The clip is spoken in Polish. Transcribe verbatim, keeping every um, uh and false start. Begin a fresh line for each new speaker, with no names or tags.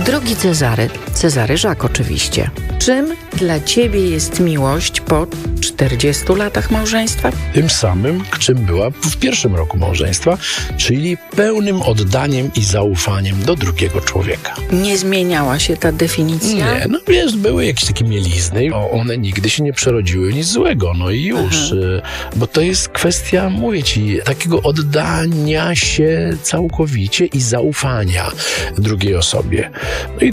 Drogi Cezary, Cezary Żak oczywiście. Czym dla ciebie jest miłość po czterdziestu latach małżeństwa?
Tym samym, czym była w pierwszym roku małżeństwa, czyli pełnym oddaniem i zaufaniem do drugiego człowieka.
Nie zmieniała się ta definicja?
Nie, no wiesz, były jakieś takie mielizny, o, one nigdy się nie przerodziły nic złego, no i już. Y, bo to jest kwestia, mówię ci, takiego oddania się całkowicie i zaufania drugiej osobie. No i